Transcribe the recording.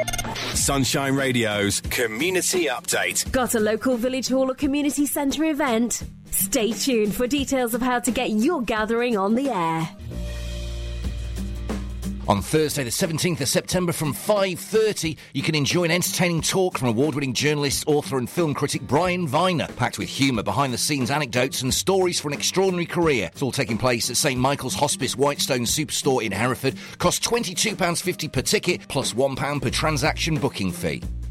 Sunshine Radio's Community Update. Got a local village hall or community centre event? Stay tuned for details of how to get your gathering on the air. On Thursday the 17th of September from 5:30, you can enjoy an entertaining talk from award-winning journalist, author and film critic Brian Viner, packed with humour, behind-the-scenes anecdotes and stories for an extraordinary career. It's all taking place at St Michael's Hospice Whitestone Superstore in Hereford. Costs £22.50 per ticket, plus £1 per transaction booking fee.